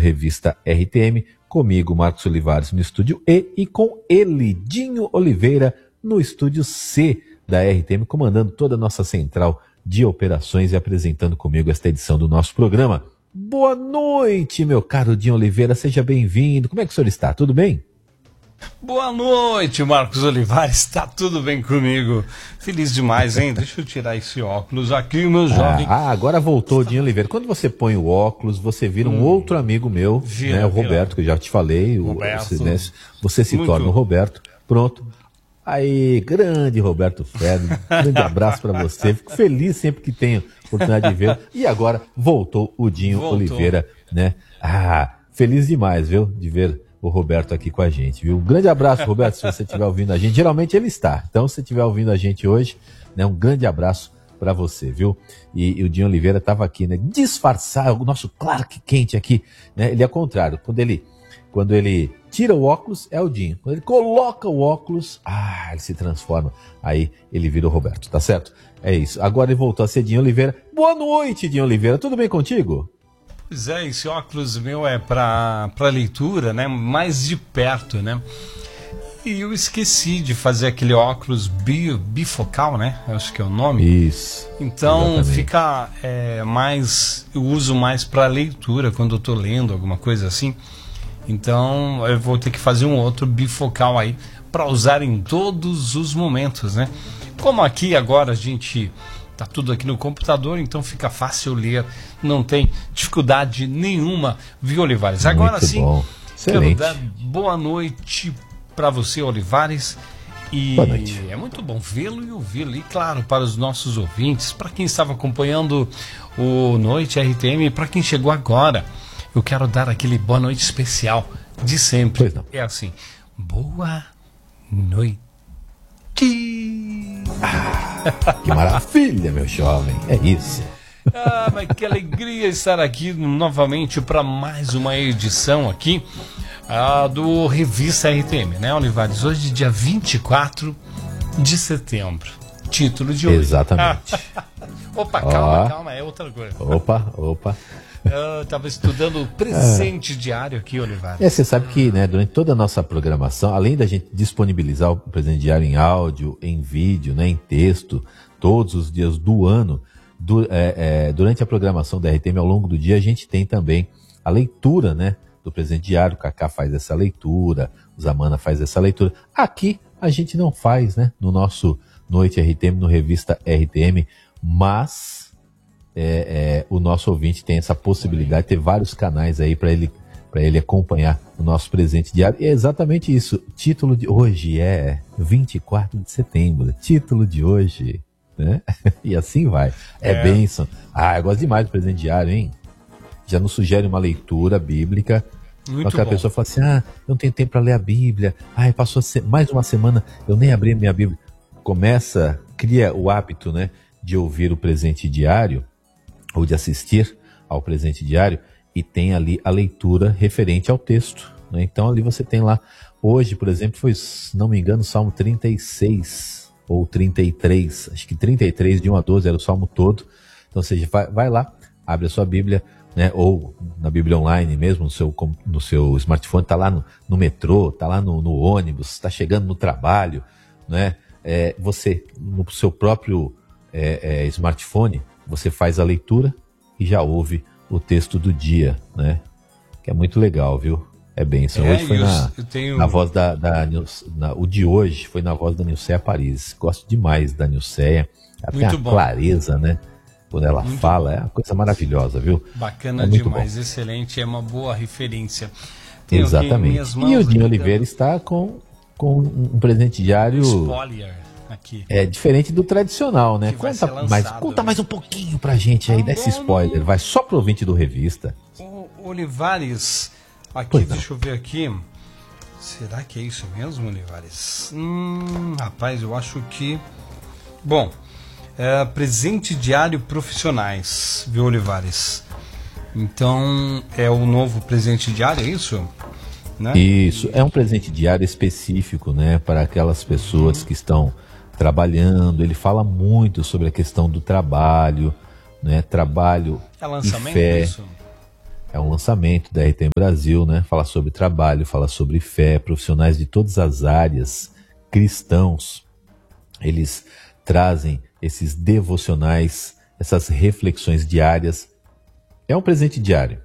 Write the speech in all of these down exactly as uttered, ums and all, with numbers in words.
Revista R T M, comigo, Marcos Olivares, no estúdio E, e com ele, Dinho Oliveira, no estúdio C da R T M, comandando toda a nossa central de operações e apresentando comigo esta edição do nosso programa. Boa noite, meu caro Dinho Oliveira, seja bem-vindo. Como é que o senhor está? Tudo bem? Boa noite, Marcos Olivares, está tudo bem comigo? Feliz demais, hein? Deixa eu tirar esse óculos aqui, meu jovem. Ah, agora voltou o Dinho Oliveira. Quando você põe o óculos, você vira um hum, outro amigo meu, vira, né? O Roberto, vira. Que eu já te falei. Roberto. Você, né? Você se Muito. torna o Roberto. Pronto. Aí, grande Roberto Ferro, grande abraço para você. Fico feliz sempre que tenho oportunidade de ver. E agora voltou o Dinho voltou. Oliveira, né? Ah, feliz demais, viu? De ver o Roberto aqui com a gente, viu? Um grande abraço, Roberto, se você estiver ouvindo a gente. Geralmente ele está. Então, se você estiver ouvindo a gente hoje, né, um grande abraço para você, viu? E, e o Dinho Oliveira estava aqui, né? Disfarçar o nosso Clark Kent aqui, né? Ele é o contrário. Quando ele, quando ele tira o óculos, é o Dinho. Quando ele coloca o óculos, ah, ele se transforma. Aí ele vira o Roberto, tá certo? É isso. Agora ele voltou a ser Dinho Oliveira. Boa noite, Dinho Oliveira. Tudo bem contigo? Pois é, esse óculos meu é para para leitura, né? Mais de perto, né? E eu esqueci de fazer aquele óculos bi, bifocal, né? Eu acho que é o nome. Isso. Então exatamente. Fica é, mais, eu uso mais para leitura quando eu tô lendo alguma coisa assim. Então eu vou ter que fazer um outro bifocal aí para usar em todos os momentos, né? Como aqui agora a gente tá tudo aqui no computador, então fica fácil ler, não tem dificuldade nenhuma, viu, Olivares? Agora muito sim, bom. quero dar boa noite para você, Olivares. E boa noite. É muito bom vê-lo e ouvi-lo. E claro, para os nossos ouvintes, para quem estava acompanhando o Noite R T M, para quem chegou agora, eu quero dar aquele boa noite especial de sempre. Pois não. É assim, boa noite. Ah, que maravilha, meu jovem. É isso. Ah, mas que alegria estar aqui novamente para mais uma edição aqui ah, do Revista R T M, né, Olivares? Hoje, dia vinte e quatro de setembro. Título de hoje. Exatamente. Opa, calma, Ó. calma, é outra coisa. Opa, opa. Eu estava estudando o presente diário aqui, Olivares. É, você sabe que, né, durante toda a nossa programação, além da gente disponibilizar o presente diário em áudio, em vídeo, né, em texto, todos os dias do ano, du- é, é, durante a programação da R T M ao longo do dia, a gente tem também a leitura, né, do presente diário. O Cacá faz essa leitura, o Zamana faz essa leitura. Aqui a gente não faz, né, no nosso Noite R T M, no Revista R T M, mas É, é, o nosso ouvinte tem essa possibilidade de ter vários canais aí para ele, para ele acompanhar o nosso presente diário. E é exatamente isso. Título de hoje é vinte e quatro de setembro. Título de hoje, né? E assim vai. É, é bênção. Ah, eu gosto demais do presente diário, hein? Já nos sugere uma leitura bíblica. Muito Aquela bom. pessoa fala assim: ah, eu não tenho tempo para ler a Bíblia. Ah, passou mais uma semana, eu nem abri a minha Bíblia. Começa, cria o hábito, né, de ouvir o presente diário, ou de assistir ao presente diário, e tem ali a leitura referente ao texto, né? Então ali você tem lá, hoje, por exemplo, foi, se não me engano, Salmo trinta e seis, ou trinta e três, acho que trinta e três, de um a doze, era o Salmo todo. Então, ou seja, vai, vai lá, abre a sua Bíblia, né? Ou na Bíblia online mesmo, no seu, no seu smartphone, está lá no, no metrô, está lá no, no ônibus, está chegando no trabalho, né? É, você, no seu próprio é, é, smartphone, você faz a leitura e já ouve o texto do dia, né? Que é muito legal, viu? É bênção. É, hoje foi eu, na, eu tenho... na voz da... da na, o de hoje foi na voz da Nilceia Paris. Gosto demais da Nilceia. Ela muito tem a bom. clareza, né? Quando ela muito fala, bom. é uma coisa maravilhosa, viu? Bacana é muito demais, bom. Excelente, é uma boa referência. Tenho Exatamente. E o Dinho Oliveira está com, com um presente diário... Spoiler. Aqui. É diferente do tradicional, né? Que vai Conta, ser lançado, mais, conta né? mais um pouquinho pra gente aí, Ah, desse bom, spoiler. não. Vai só pro ouvinte do Revista. O Olivares, aqui, Pois não. deixa eu ver aqui. Será que é isso mesmo, Olivares? Hum, rapaz, eu acho que... Bom, é, presente diário profissionais, viu, Olivares? Então, é o novo presente diário, é isso? Né? Isso, é um presente diário específico, né, para aquelas pessoas Uhum. que estão trabalhando. Ele fala muito sobre a questão do trabalho, né, trabalho É e lançamento fé. isso? é um lançamento da R T M Brasil, né? Fala sobre trabalho, fala sobre fé, profissionais de todas as áreas, cristãos, eles trazem esses devocionais, essas reflexões diárias. É um presente diário.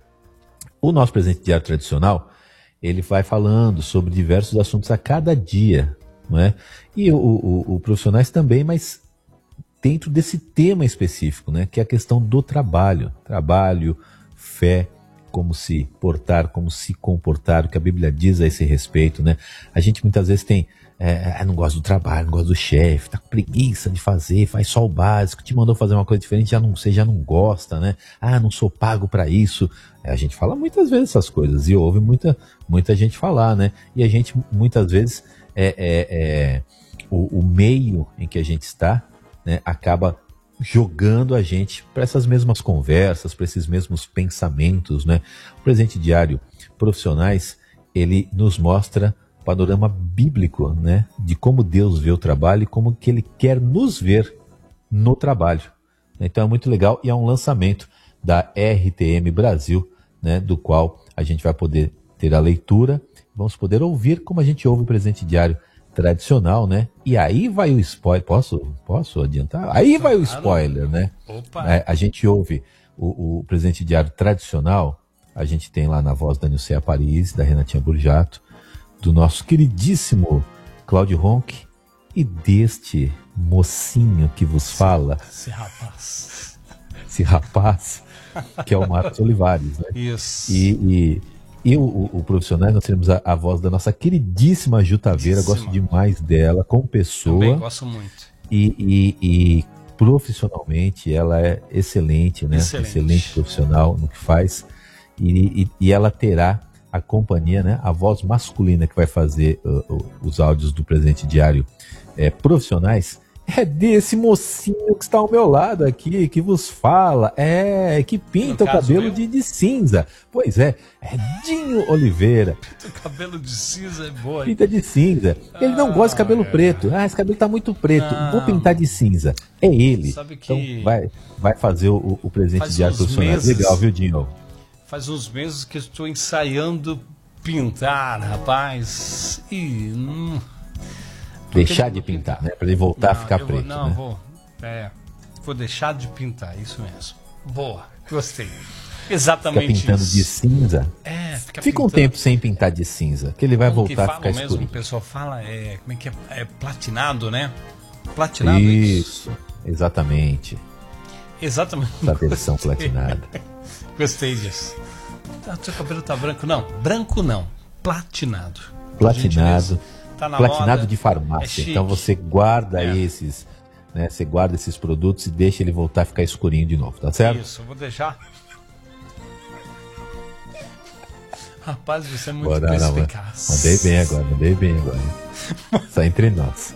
O nosso presente diário tradicional, ele vai falando sobre diversos assuntos a cada dia, não é? E o, o, o profissionais também, mas dentro desse tema específico, né? Que é a questão do trabalho. Trabalho, fé, como se portar, como se comportar, o que a Bíblia diz a esse respeito, né? A gente muitas vezes tem, é, não gosta do trabalho, não gosta do chefe, tá com preguiça de fazer, faz só o básico, te mandou fazer uma coisa diferente, já não, você já não gosta, né? Ah, não sou pago para isso. É, a gente fala muitas vezes essas coisas e ouve muita, muita gente falar, né? E a gente muitas vezes, é, é, é, o, o meio em que a gente está, né, acaba jogando a gente para essas mesmas conversas, para esses mesmos pensamentos, né? O presente diário Profissionais, ele nos mostra o panorama bíblico, né, de como Deus vê o trabalho e como que ele quer nos ver no trabalho. Então é muito legal e é um lançamento da R T M Brasil, né, do qual a gente vai poder ter a leitura, vamos poder ouvir como a gente ouve o presente diário tradicional, né? E aí vai o spoiler. Posso, posso adiantar? Aí vai o spoiler, né? Opa. É, a gente ouve o, o presente diário tradicional, a gente tem lá na voz da Nilceia Paris, da Renatinha Burjato, do nosso queridíssimo Cláudio Ronck e deste mocinho que vos fala. Esse rapaz. Esse rapaz, que é o Marcos Olivares, né? Isso. E... e E o, o, o Profissionais, nós temos a, a voz da nossa queridíssima Ju Taveira, gosto demais dela, como pessoa. Também gosto muito. E, e, e profissionalmente ela é excelente, né? Excelente. Excelente profissional no que faz. E, e, e ela terá a companhia, né? A voz masculina que vai fazer uh, uh, os áudios do presente diário é, Profissionais. É desse mocinho que está ao meu lado aqui, que vos fala, é, que pinta o cabelo de, de cinza. Pois é, é Dinho Oliveira. Pinta o cabelo de cinza é boa. Pinta de cinza. Ele não ah, gosta de cabelo é. preto. Ah, esse cabelo tá muito preto. Não. Vou pintar de cinza. É ele. Sabe que... Então vai, vai fazer o, o presente diário profissional. Legal, viu, Dinho? Faz uns meses que estou ensaiando pintar, rapaz. E... Hum... Deixar de pintar, né? Para ele voltar não, a ficar preto. Vou, não, né? vou. É, vou deixar de pintar, isso mesmo. Boa, gostei. Exatamente fica pintando isso. de cinza. É, fica, fica um tempo sem pintar de cinza, que ele vai como voltar que a ficar mesmo, escuro. O pessoal fala, é, como é que é? É platinado, né? Platinado. Isso, exatamente. Exatamente. Essa versão platinada. Gostei disso. Ah, seu cabelo tá branco? Não, branco não. Platinado. Platinado. Tá na platinado moda, de farmácia. É então você guarda é. esses, né? Você guarda esses produtos e deixa ele voltar a ficar escurinho de novo, tá certo? Isso, eu vou deixar. Rapaz, você é muito Bora, perspicaz. Mandei bem agora, mandei bem agora. Só entre nós.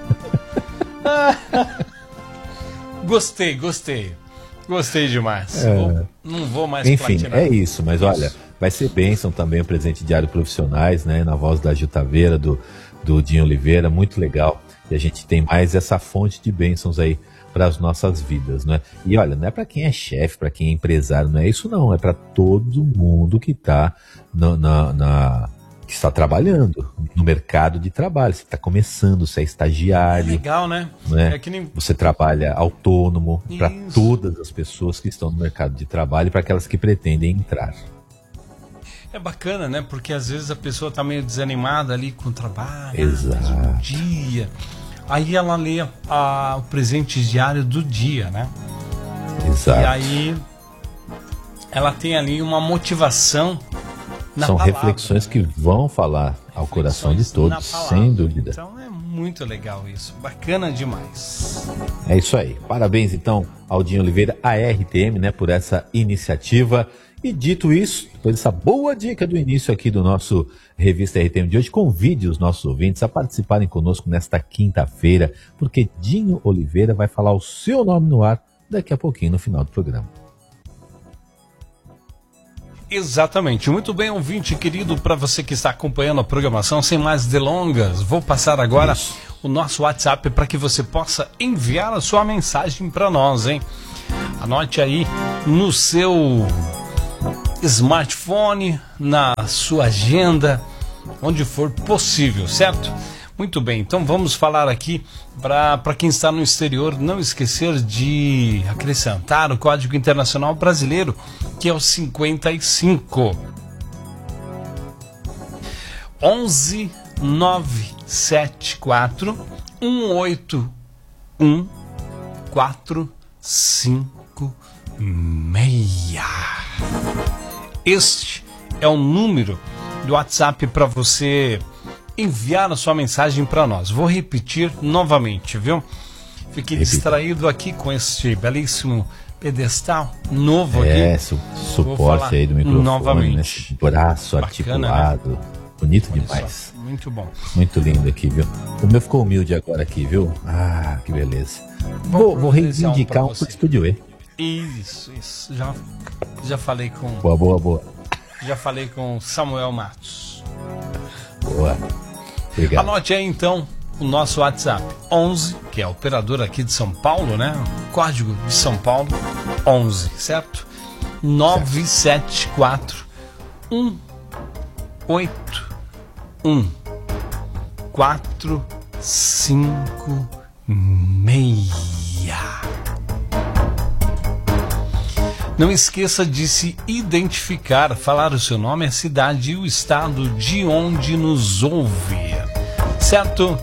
Gostei, gostei. Gostei demais. É. Vou, não vou mais Enfim, platinar. é isso, mas isso. Olha, vai ser bênção também o presente diário Profissionais, né? Na voz da Ju Taveira, do, do Dinho Oliveira, muito legal. E a gente tem mais essa fonte de bênçãos aí para as nossas vidas, né? E olha, não é para quem é chefe, para quem é empresário, não é isso não, é para todo mundo que está na, na, na, que está trabalhando no mercado de trabalho. Você está começando, você é estagiário. É legal, né? né? É que nem... Você trabalha autônomo, para todas as pessoas que estão no mercado de trabalho e para aquelas que pretendem entrar. É bacana, né? Porque às vezes a pessoa tá meio desanimada ali com o trabalho. Exato. Um dia. Aí ela lê a, o presente diário do dia, né? Exato. E aí ela tem ali uma motivação na São palavra, reflexões, né? Que vão falar reflexões ao coração de todos, sem dúvida. Então é muito legal isso. Bacana demais. É isso aí. Parabéns então ao Dinho Oliveira, a R T M, né, por essa iniciativa. E dito isso, depois dessa boa dica do início aqui do nosso Revista R T M de hoje, convide os nossos ouvintes a participarem conosco nesta quinta-feira, porque Dinho Oliveira vai falar o seu nome no ar daqui a pouquinho no final do programa. Exatamente. Muito bem, ouvinte querido, para você que está acompanhando a programação, sem mais delongas, vou passar agora Isso. o nosso WhatsApp para que você possa enviar a sua mensagem para nós, hein? Anote aí no seu smartphone, na sua agenda, onde for possível, certo? Muito bem, então vamos falar aqui para quem está no exterior não esquecer de acrescentar o Código Internacional Brasileiro, que é o cinquenta e cinco. onze nove sete quatro um oito um quatro cinco seis. Este é o número do WhatsApp para você enviar a sua mensagem para nós. Vou repetir novamente, viu? Fiquei Repita. distraído aqui com este belíssimo pedestal novo aqui. É, su suporte aí do microfone, novamente. Né? Braço Bacana, articulado. Né? Bonito Olha demais. Só, muito bom. Muito lindo aqui, viu? O meu ficou humilde agora aqui, viu? Ah, que beleza. Vou, vou reivindicar um pro Estúdio E. Isso, isso. Já, já falei com... Boa, boa, boa. Já falei com Samuel Matos. Boa. Obrigado. Anote aí então o nosso WhatsApp onze, que é a operadora aqui de São Paulo, né? Código de São Paulo onze, certo? nove sete quatro um oito um quatro cinco seis. Não esqueça de se identificar, falar o seu nome, a cidade e o estado de onde nos ouve, certo?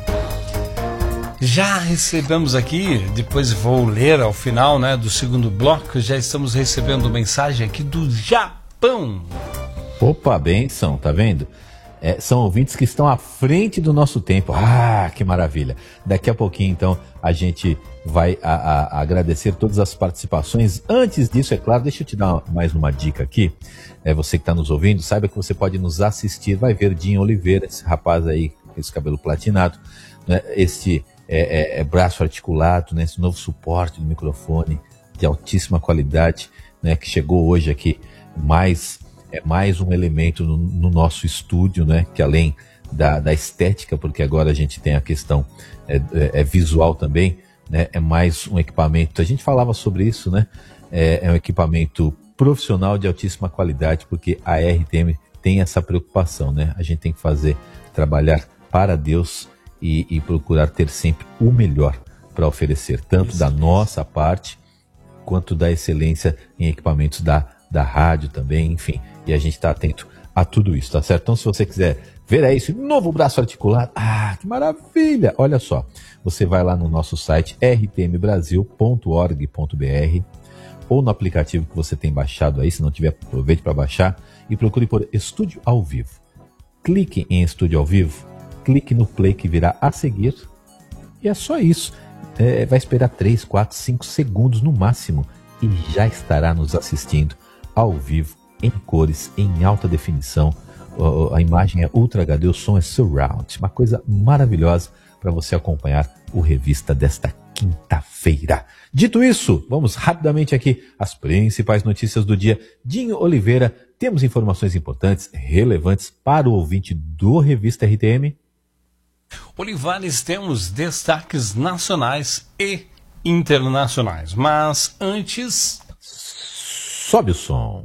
Já recebemos aqui, depois vou ler ao final, né, do segundo bloco, já estamos recebendo mensagem aqui do Japão. Opa, benção, tá vendo? É, são ouvintes que estão à frente do nosso tempo. Ah, que maravilha. Daqui a pouquinho, então, a gente vai a, a, a agradecer todas as participações. Antes disso, é claro, deixa eu te dar mais uma dica aqui. É, você que está nos ouvindo, saiba que você pode nos assistir. Vai ver Dinho Oliveira, esse rapaz aí, com esse cabelo platinado, né, esse é, é, é braço articulado, né, esse novo suporte do microfone de altíssima qualidade, né, que chegou hoje aqui mais... É mais um elemento no, no nosso estúdio, né? Que além da, da estética, porque agora a gente tem a questão é, é, é visual também, né? É mais um equipamento, a gente falava sobre isso, né? É, é um equipamento profissional de altíssima qualidade, porque a R T M tem essa preocupação, né? A gente tem que fazer, trabalhar para Deus e, e procurar ter sempre o melhor para oferecer, tanto isso, da isso. nossa parte, quanto da excelência em equipamentos da da rádio também, enfim, e a gente está atento a tudo isso, tá certo? Então, se você quiser ver aí esse novo braço articulado, ah, que maravilha! Olha só, você vai lá no nosso site r t m brasil ponto org ponto b r ou no aplicativo que você tem baixado aí, se não tiver, aproveite para baixar e procure por Estúdio ao Vivo. Clique em Estúdio ao Vivo, clique no play que virá a seguir e é só isso. É, vai esperar três, quatro, cinco segundos no máximo e já estará nos assistindo ao vivo, em cores, em alta definição. A imagem é Ultra H D, o som é Surround. Uma coisa maravilhosa para você acompanhar o Revista desta quinta-feira. Dito isso, vamos rapidamente aqui às principais notícias do dia. Dinho Oliveira, temos informações importantes, relevantes para o ouvinte do Revista R T M? Olivares, temos destaques nacionais e internacionais. Mas antes... Sobe o som.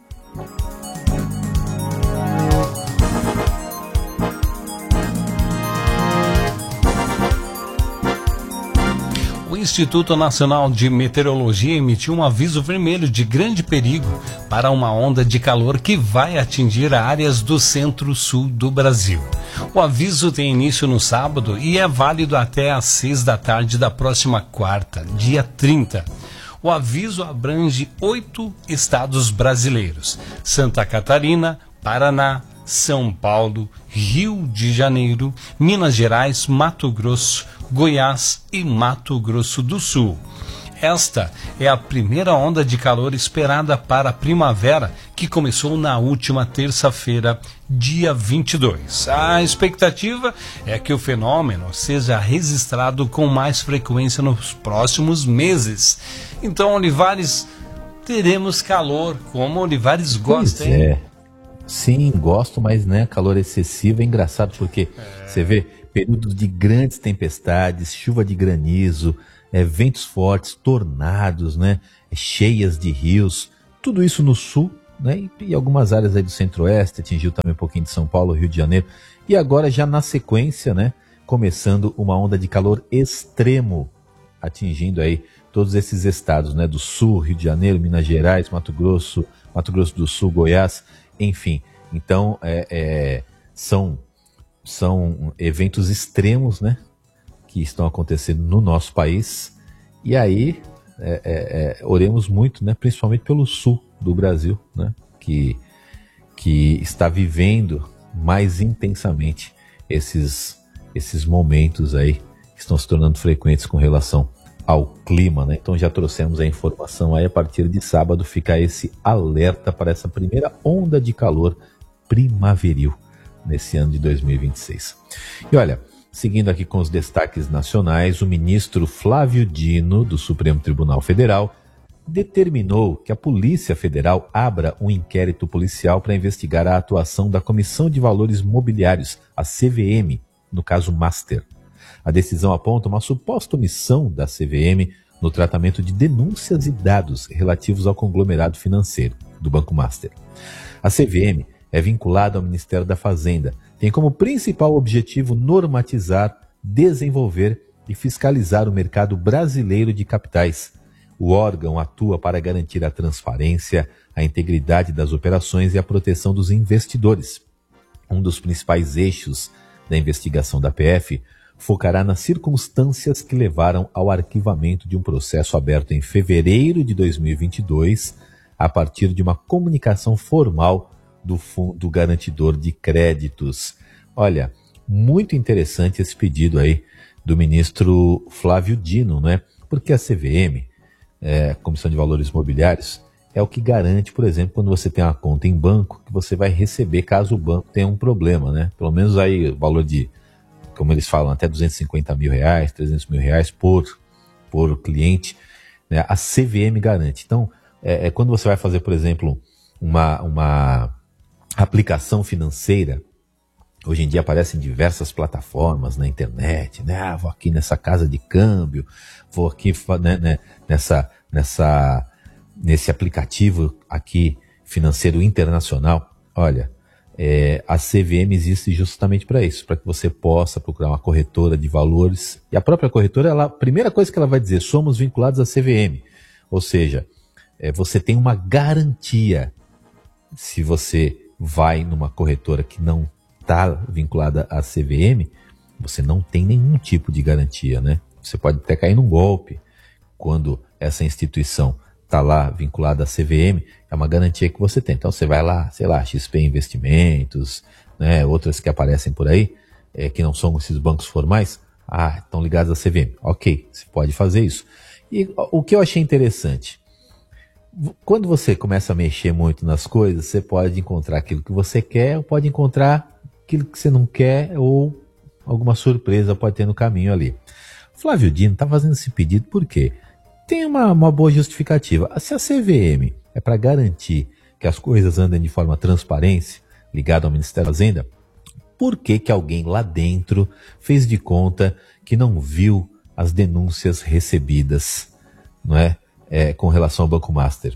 O Instituto Nacional de Meteorologia emitiu um aviso vermelho de grande perigo para uma onda de calor que vai atingir áreas do centro-sul do Brasil. O aviso tem início no sábado e é válido até às seis da tarde da próxima quarta, dia trinta. O aviso abrange oito estados brasileiros: Santa Catarina, Paraná, São Paulo, Rio de Janeiro, Minas Gerais, Mato Grosso, Goiás e Mato Grosso do Sul. Esta é a primeira onda de calor esperada para a primavera, que começou na última terça-feira, dia vinte e dois. A expectativa é que o fenômeno seja registrado com mais frequência nos próximos meses. Então, Olivares, teremos calor, como Olivares gosta, hein? É. Sim, gosto, mas né, calor excessivo é engraçado porque é. Você vê períodos de grandes tempestades, chuva de granizo, é, ventos fortes, tornados, né, cheias de rios, tudo isso no sul né? E, e algumas áreas aí do Centro-Oeste, atingiu também um pouquinho de São Paulo, Rio de Janeiro. E agora já na sequência, né? Começando uma onda de calor extremo, atingindo aí todos esses estados, né? Do Sul, Rio de Janeiro, Minas Gerais, Mato Grosso, Mato Grosso do Sul, Goiás, enfim. Então, é, é, são, são eventos extremos, né? Que estão acontecendo no nosso país. E aí, é, é, é, oremos muito, né? Principalmente pelo sul do Brasil, né? Que, que está vivendo mais intensamente esses, esses momentos aí que estão se tornando frequentes com relação ao clima, né? Então já trouxemos a informação aí, a partir de sábado fica esse alerta para essa primeira onda de calor primaveril nesse ano de dois mil e vinte e seis. E olha, seguindo aqui com os destaques nacionais, o ministro Flávio Dino, do Supremo Tribunal Federal, determinou que a Polícia Federal abra um inquérito policial para investigar a atuação da Comissão de Valores Mobiliários, a C V M, no caso Master. A decisão aponta uma suposta omissão da C V M no tratamento de denúncias e dados relativos ao conglomerado financeiro do Banco Master. A C V M é vinculada ao Ministério da Fazenda, tem como principal objetivo normatizar, desenvolver e fiscalizar o mercado brasileiro de capitais. O órgão atua para garantir a transparência, a integridade das operações e a proteção dos investidores. Um dos principais eixos da investigação da P F focará nas circunstâncias que levaram ao arquivamento de um processo aberto em fevereiro de dois mil e vinte e dois, a partir de uma comunicação formal do Fundo Garantidor de Créditos. Olha, muito interessante esse pedido aí do ministro Flávio Dino, né? Porque a C V M, é, Comissão de Valores Mobiliários, é o que garante, por exemplo, quando você tem uma conta em banco, que você vai receber caso o banco tenha um problema, né? Pelo menos aí o valor de, como eles falam, até duzentos e cinquenta mil reais, trezentos mil reais por, por cliente, né? A C V M garante. Então, é, é quando você vai fazer, por exemplo, uma, uma aplicação financeira, hoje em dia aparecem diversas plataformas na internet, né? Ah, vou aqui nessa casa de câmbio, vou aqui né, né, nessa, nessa, nesse aplicativo aqui financeiro internacional. Olha, é, a C V M existe justamente para isso, para que você possa procurar uma corretora de valores. E a própria corretora, ela, a primeira coisa que ela vai dizer, somos vinculados à C V M. Ou seja, é, você tem uma garantia. Se você vai numa corretora que não está vinculada à C V M, você não tem nenhum tipo de garantia, né? Você pode até cair num golpe quando essa instituição está lá vinculada à C V M, é uma garantia que você tem. Então você vai lá, sei lá, X P Investimentos, né, outras que aparecem por aí, é, que não são esses bancos formais, ah, estão ligados à C V M. Ok, você pode fazer isso. E o que eu achei interessante, quando você começa a mexer muito nas coisas, você pode encontrar aquilo que você quer, ou pode encontrar aquilo que você não quer, ou alguma surpresa pode ter no caminho ali. Flávio Dino está fazendo esse pedido por quê? Tem uma, uma boa justificativa. Se a C V M é para garantir que as coisas andem de forma transparente, ligado ao Ministério da Fazenda, por que que alguém lá dentro fez de conta que não viu as denúncias recebidas, não é? É, com relação ao Banco Master?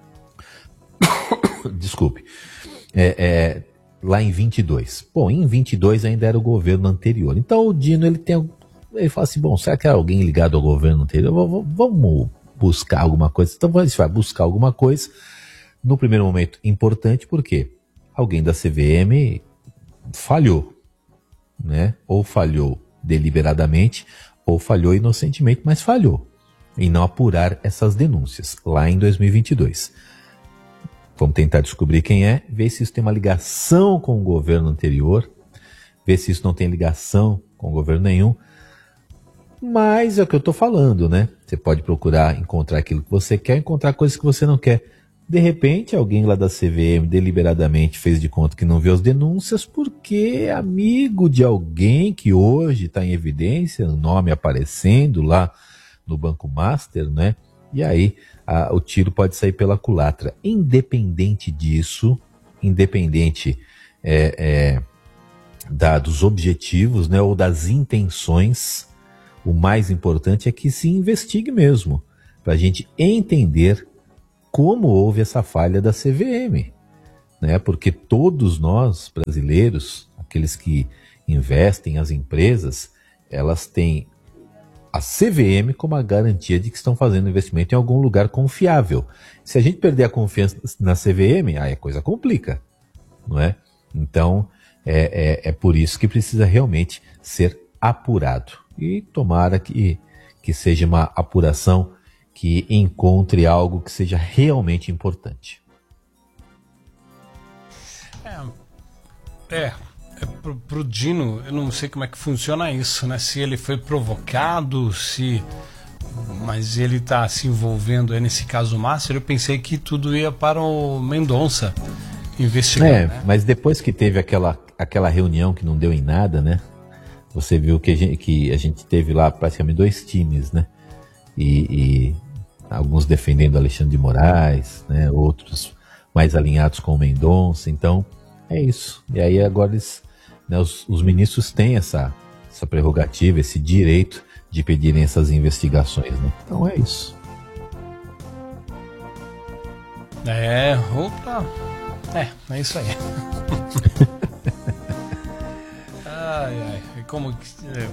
Desculpe. É, é, lá em vinte e dois. Bom, em vinte e dois ainda era o governo anterior. Então o Dino, ele tem... Ele fala assim, bom, será que era alguém ligado ao governo anterior? Vamos buscar alguma coisa. Então você vai buscar alguma coisa. No primeiro momento, importante, porque alguém da C V M falhou, né? Ou falhou deliberadamente, ou falhou inocentemente, mas falhou em não apurar essas denúncias, lá em dois mil e vinte e dois. Vamos tentar descobrir quem é, ver se isso tem uma ligação com o governo anterior, ver se isso não tem ligação com o governo nenhum. Mas é o que eu estou falando, né? Você pode procurar encontrar aquilo que você quer, encontrar coisas que você não quer. De repente, alguém lá da C V M deliberadamente fez de conta que não viu as denúncias porque é amigo de alguém que hoje está em evidência, o nome aparecendo lá no Banco Master, né? E aí a, o tiro pode sair pela culatra. Independente disso, independente é, é, da, dos objetivos, né, ou das intenções, o mais importante é que se investigue mesmo, para a gente entender como houve essa falha da C V M. né? Porque todos nós, brasileiros, aqueles que investem, as empresas, elas têm a C V M como a garantia de que estão fazendo investimento em algum lugar confiável. Se a gente perder a confiança na C V M, aí a coisa complica, não é? Então, é, é, é por isso que precisa realmente ser apurado. E tomara que, que seja uma apuração que encontre algo que seja realmente importante. É, é, é pro, pro Dino, eu não sei como é que funciona isso, né? Se ele foi provocado, se... Mas ele está se envolvendo aí nesse caso Master, eu pensei que tudo ia para o Mendonça investigar. É, né? Mas depois que teve aquela, aquela reunião que não deu em nada, né? Você viu que a gente, que a gente teve lá praticamente dois times, né? E, e alguns defendendo Alexandre de Moraes, né? Outros mais alinhados com o Mendonça. Então, é isso. E aí agora eles, né, os, os ministros têm essa, essa prerrogativa, esse direito de pedirem essas investigações, né? Então é isso. É, opa. É, é isso aí. ai, ai, como que... É.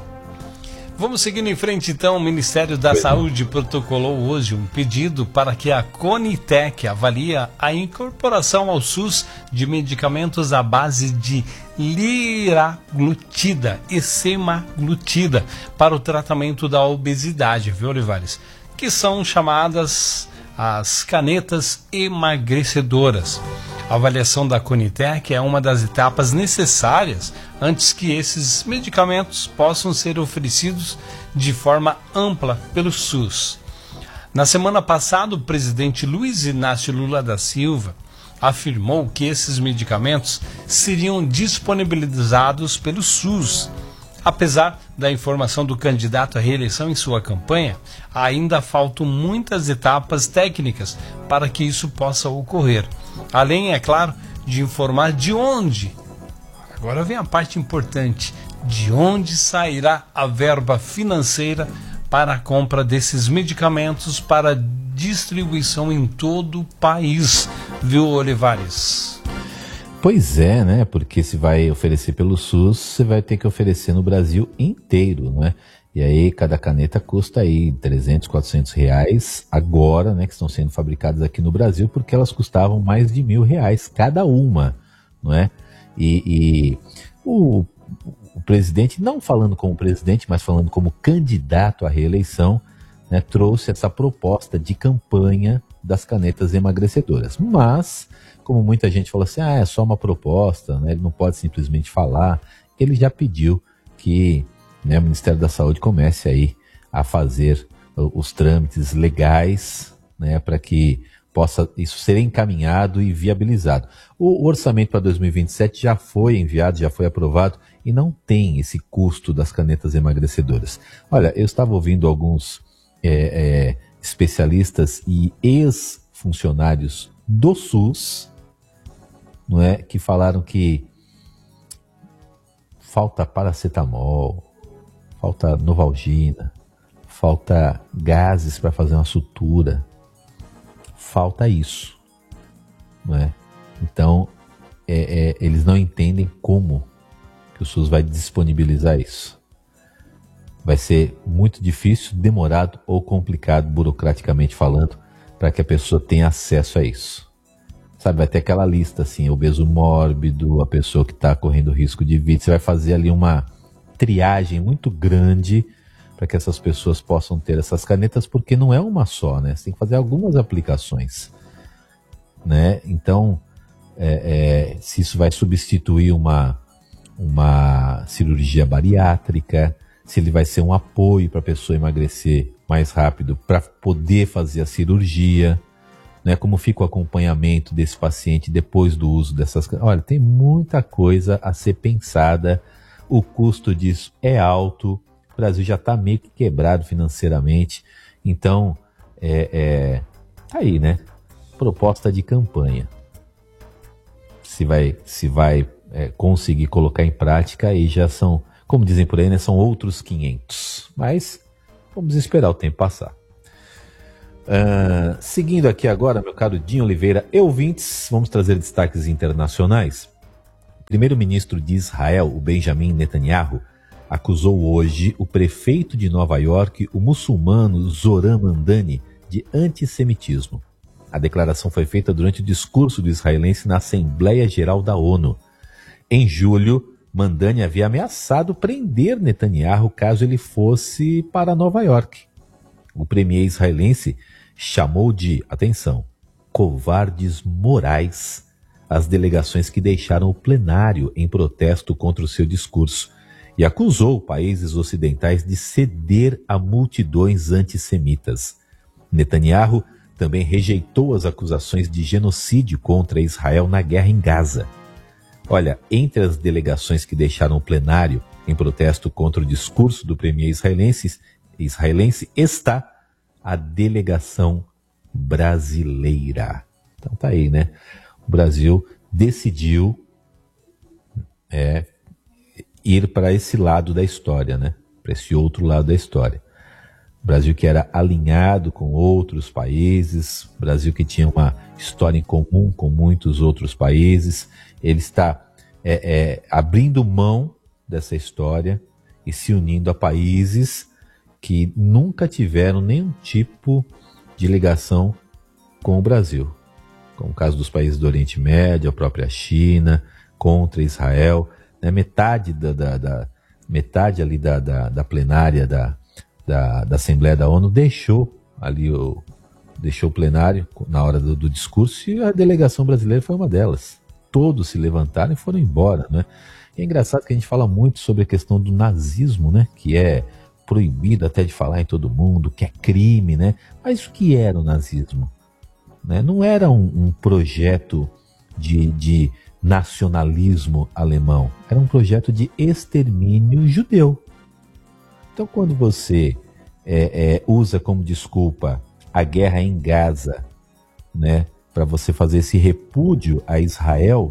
Vamos seguindo em frente, então. O Ministério da Saúde protocolou hoje um pedido para que a Conitec avalie a incorporação ao SUS de medicamentos à base de liraglutida e semaglutida para o tratamento da obesidade, viu, Olivares? Que são chamadas as canetas emagrecedoras. A avaliação da Conitec é uma das etapas necessárias antes que esses medicamentos possam ser oferecidos de forma ampla pelo SUS. Na semana passada, o presidente Luiz Inácio Lula da Silva afirmou que esses medicamentos seriam disponibilizados pelo SUS. Apesar da informação do candidato à reeleição em sua campanha, ainda faltam muitas etapas técnicas para que isso possa ocorrer. Além, é claro, de informar de onde, agora vem a parte importante, de onde sairá a verba financeira para a compra desses medicamentos para distribuição em todo o país, viu, Olivares? Pois é, né? Porque se vai oferecer pelo SUS, você vai ter que oferecer no Brasil inteiro, não é? E aí cada caneta custa aí trezentos, quatrocentos reais agora, né? Que estão sendo fabricadas aqui no Brasil, porque elas custavam mais de mil reais cada uma, não é? E, e o, o presidente, não falando como presidente, mas falando como candidato à reeleição, né, trouxe essa proposta de campanha das canetas emagrecedoras. Mas, como muita gente falou assim, ah, é só uma proposta, né, ele não pode simplesmente falar, ele já pediu que, né, o Ministério da Saúde comece aí a fazer os trâmites legais, né, para que possa isso ser encaminhado e viabilizado. O, o orçamento para dois mil e vinte e sete já foi enviado, já foi aprovado e não tem esse custo das canetas emagrecedoras. Olha, eu estava ouvindo alguns é, é, especialistas e ex-funcionários do SUS, não é, que falaram que falta paracetamol, falta Novalgina, falta gases para fazer uma sutura, falta isso, não é? Então, é, é, eles não entendem como que o SUS vai disponibilizar isso. Vai ser muito difícil, demorado ou complicado, burocraticamente falando, para que a pessoa tenha acesso a isso. Sabe, vai ter aquela lista assim, obeso mórbido, a pessoa que está correndo risco de vida. Você vai fazer ali uma triagem muito grande para que essas pessoas possam ter essas canetas, porque não é uma só, né? Você tem que fazer algumas aplicações, né? Então, é, é, se isso vai substituir uma, uma cirurgia bariátrica, se ele vai ser um apoio para a pessoa emagrecer mais rápido para poder fazer a cirurgia, né? Como fica o acompanhamento desse paciente depois do uso dessas... Olha, tem muita coisa a ser pensada, o custo disso é alto, o Brasil já está meio que quebrado financeiramente, então, é, é, tá aí, né? Proposta de campanha. Se vai, se vai é, conseguir colocar em prática, aí já são, como dizem por aí, né? São outros quinhentos. Mas vamos esperar o tempo passar. Uh, seguindo aqui agora, meu caro Dinho Oliveira e ouvintes, vamos trazer destaques internacionais. O primeiro-ministro de Israel, o Benjamin Netanyahu, acusou hoje o prefeito de Nova York, o muçulmano Zoran Mandani, de antissemitismo. A declaração foi feita durante o discurso do israelense na Assembleia Geral da ONU. Em julho, Mandani havia ameaçado prender Netanyahu caso ele fosse para Nova York. O premier israelense chamou de, atenção, covardes morais as delegações que deixaram o plenário em protesto contra o seu discurso e acusou países ocidentais de ceder a multidões antissemitas. Netanyahu também rejeitou as acusações de genocídio contra Israel na guerra em Gaza. Olha, entre as delegações que deixaram o plenário em protesto contra o discurso do premier israelense, israelense está a delegação brasileira. Então tá aí, né? O Brasil decidiu é, ir para esse lado da história, né? Para esse outro lado da história. O Brasil que era alinhado com outros países, o Brasil que tinha uma história em comum com muitos outros países, ele está é, é, abrindo mão dessa história e se unindo a países que nunca tiveram nenhum tipo de ligação com o Brasil, como o caso dos países do Oriente Médio, a própria China, contra Israel, né? Metade, da, da, da, metade ali da, da, da plenária da, da, da Assembleia da ONU deixou ali o, deixou o plenário na hora do, do discurso e a delegação brasileira foi uma delas. Todos se levantaram e foram embora, né? E é engraçado que a gente fala muito sobre a questão do nazismo, né? Que é proibido até de falar em todo mundo, que é crime, né? Mas o que era o nazismo? Né? Não era um, um projeto de, de nacionalismo alemão, era um projeto de extermínio judeu. Então, quando você é, é, usa como desculpa a guerra em Gaza, né, para você fazer esse repúdio a Israel,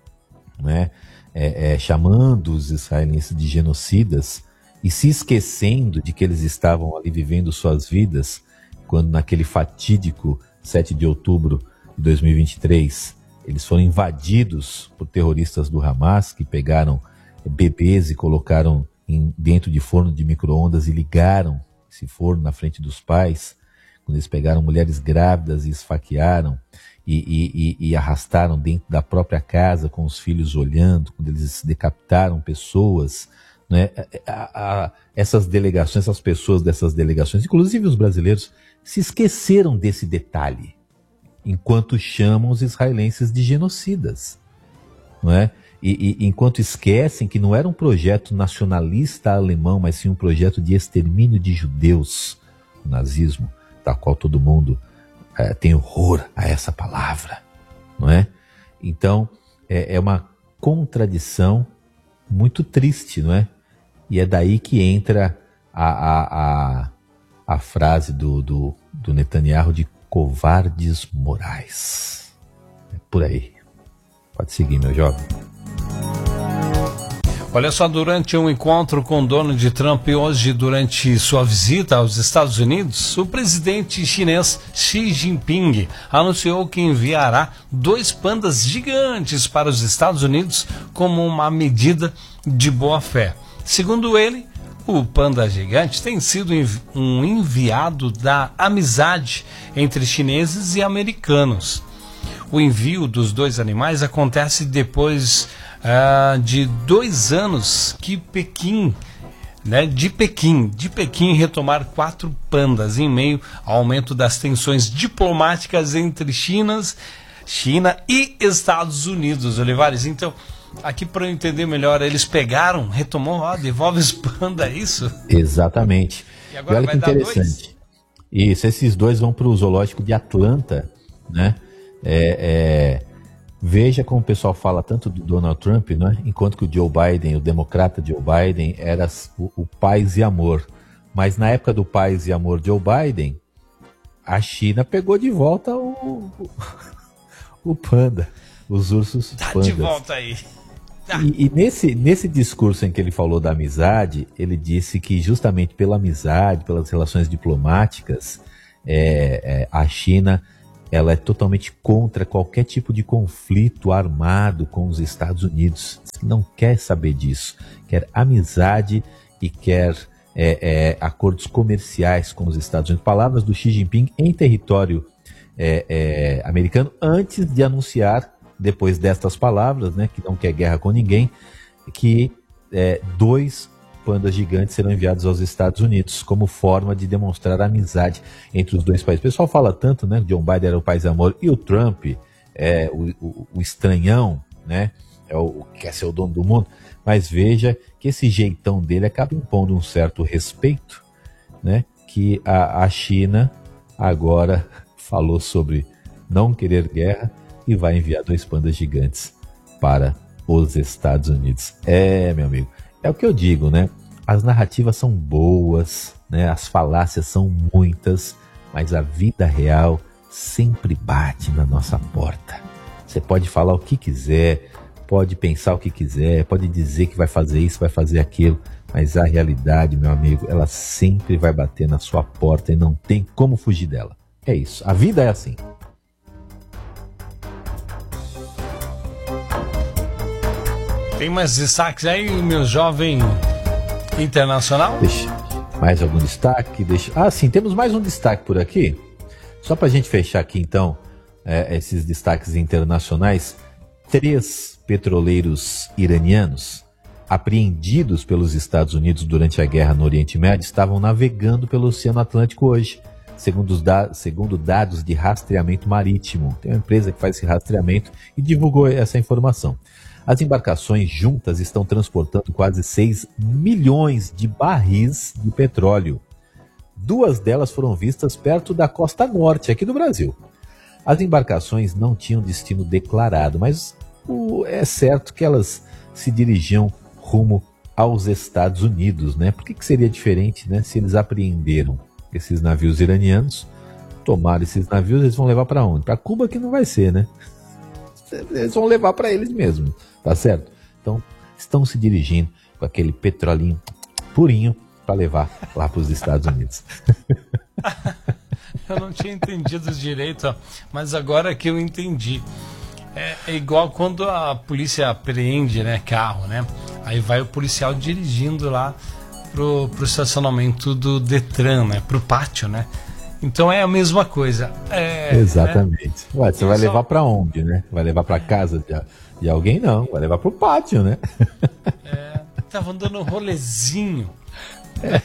né, é, é, chamando os israelenses de genocidas, e se esquecendo de que eles estavam ali vivendo suas vidas, quando naquele fatídico sete de outubro de dois mil e vinte e três, eles foram invadidos por terroristas do Hamas, que pegaram bebês e colocaram em, dentro de forno de micro-ondas e ligaram esse forno na frente dos pais, quando eles pegaram mulheres grávidas e esfaquearam e, e, e, e arrastaram dentro da própria casa com os filhos olhando, quando eles decapitaram pessoas, né? A, a, essas delegações, essas pessoas dessas delegações, inclusive os brasileiros, se esqueceram desse detalhe, enquanto chamam os israelenses de genocidas, não é? E, e enquanto esquecem que não era um projeto nacionalista alemão, mas sim um projeto de extermínio de judeus, o nazismo, da qual todo mundo é, tem horror a essa palavra, não é? Então, é, é uma contradição muito triste, não é? E é daí que entra a, a, a, a frase do, do, do Netanyahu de covardes morais. É por aí. Pode seguir, meu jovem. Olha só, durante um encontro com Donald Trump hoje, durante sua visita aos Estados Unidos, o presidente chinês Xi Jinping anunciou que enviará dois pandas gigantes para os Estados Unidos como uma medida de boa-fé. Segundo ele, o panda gigante tem sido um enviado da amizade entre chineses e americanos. O envio dos dois animais acontece depois uh, de dois anos que Pequim, né, de Pequim, de Pequim retomar quatro pandas em meio ao aumento das tensões diplomáticas entre Chinas, China e Estados Unidos, Olivares. Então, aqui para eu entender melhor, eles pegaram, retomou, ó, devolve os pandas, é isso? Exatamente. E agora e olha vai que dar interessante. Dois? Isso, esses dois vão para o zoológico de Atlanta, né? É, é, veja como o pessoal fala tanto do Donald Trump, né? Enquanto que o Joe Biden, o democrata Joe Biden, era o, o paz e amor. Mas na época do paz e amor Joe Biden, a China pegou de volta o, o, o panda, os ursos Tá pandas. de volta aí. Tá. E, e nesse, nesse discurso em que ele falou da amizade, ele disse que justamente pela amizade, pelas relações diplomáticas, é, é, a China ela é totalmente contra qualquer tipo de conflito armado com os Estados Unidos. Não quer saber disso. Quer amizade e quer é, é, acordos comerciais com os Estados Unidos. Palavras do Xi Jinping em território é, é, americano, antes de anunciar, depois destas palavras, né, que não quer guerra com ninguém, que é, dois pandas gigantes serão enviados aos Estados Unidos como forma de demonstrar amizade entre os dois países. O pessoal fala tanto, né? John Biden era o paz e amor e o Trump é o, o, o estranhão, né? É o, o que quer ser o dono do mundo. Mas veja que esse jeitão dele acaba impondo um certo respeito, né? Que a, a China agora falou sobre não querer guerra e vai enviar dois pandas gigantes para os Estados Unidos. É, meu amigo. É o que eu digo, né? As narrativas são boas, né? As falácias são muitas, mas a vida real sempre bate na nossa porta. Você pode falar o que quiser, pode pensar o que quiser, pode dizer que vai fazer isso, vai fazer aquilo, mas a realidade, meu amigo, ela sempre vai bater na sua porta e não tem como fugir dela. É isso, a vida é assim. Tem mais destaques aí, meu jovem internacional? Deixa, mais algum destaque? Deixa... Ah, sim, temos mais um destaque por aqui. Só para a gente fechar aqui, então, é, esses destaques internacionais. Três petroleiros iranianos, apreendidos pelos Estados Unidos durante a guerra no Oriente Médio, estavam navegando pelo Oceano Atlântico hoje, segundo, os da... segundo dados de rastreamento marítimo. Tem uma empresa que faz esse rastreamento e divulgou essa informação. As embarcações juntas estão transportando quase seis milhões de barris de petróleo. Duas delas foram vistas perto da costa norte, aqui do Brasil. As embarcações não tinham destino declarado, mas o, é certo que elas se dirigiam rumo aos Estados Unidos, né? Por que, que seria diferente, né? Se eles apreenderam esses navios iranianos, tomaram esses navios, eles vão levar para onde? Para Cuba, que não vai ser, né? Eles vão levar para eles mesmos, tá certo? Então, estão se dirigindo com aquele petrolinho purinho para levar lá para os Estados Unidos. Eu não tinha entendido direito, mas agora que eu entendi. É, é igual quando a polícia apreende, né, carro, né? Aí vai o policial dirigindo lá pro, pro estacionamento do Detran, né? Pro pátio, né? Então é a mesma coisa. É, Exatamente. É... Ué, você vai levar para onde, né? Vai levar para casa de, de alguém? Não, vai levar pro pátio, né? É, tava dando um rolezinho. É.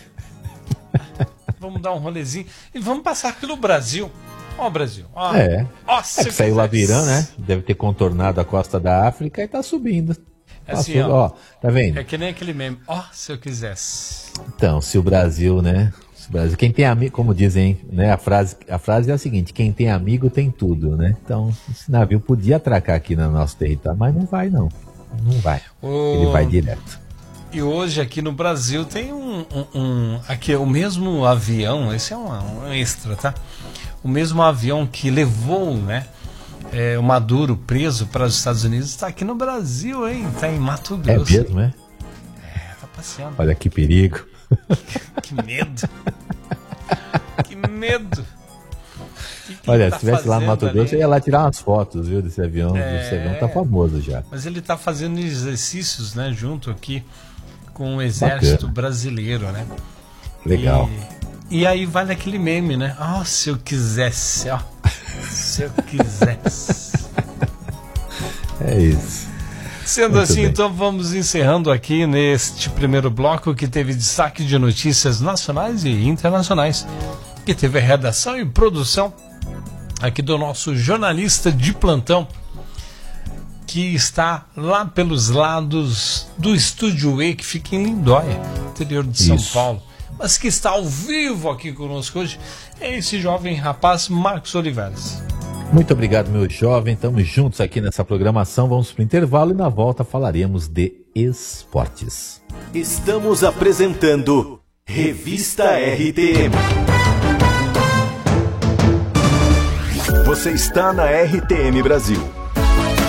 Vamos dar um rolezinho e vamos passar pelo Brasil. Ó, Brasil. Ó, é. Ó, é que saiu lá virando, né? Deve ter contornado a costa da África e tá subindo. É assim, Passou, ó, ó, tá vendo? É que nem aquele meme. Ó, se eu quisesse. Então, se o Brasil, né? Se o Brasil, quem tem amigo, como dizem, né? A frase, a frase é a seguinte: quem tem amigo tem tudo, né? Então, esse navio podia atracar aqui no nosso território, mas não vai, não. Não vai. O... Ele vai direto. E hoje aqui no Brasil tem um, um, um aqui o mesmo avião, esse é um, um extra, tá? O mesmo avião que levou, né, é, o Maduro preso para os Estados Unidos está aqui no Brasil, hein? Está em Mato Grosso. É mesmo, é? É, tá passeando. Olha que perigo. Que medo. Que medo. Que que Olha, tá se estivesse lá no Mato Grosso, eu ia lá tirar umas fotos, viu, desse avião. É... Esse avião tá famoso já. Mas ele tá fazendo exercícios, né, junto aqui com o exército Bacana. brasileiro, né? Legal. E, e aí vai naquele meme, né? Ó, oh, se eu quisesse, ó. Se eu quisesse. É isso. Sendo Muito assim, bem. Então vamos encerrando aqui neste primeiro bloco que teve destaque de notícias nacionais e internacionais, que teve a redação e produção aqui do nosso jornalista de plantão, que está lá pelos lados do Estúdio E, que fica em Lindóia, interior de São Isso. Paulo, mas que está ao vivo aqui conosco hoje, é esse jovem rapaz, Marcos Oliveras. Muito obrigado, meu jovem, estamos juntos aqui nessa programação, vamos para o intervalo e na volta falaremos de esportes. Estamos apresentando Revista R T M. Você está na R T M Brasil,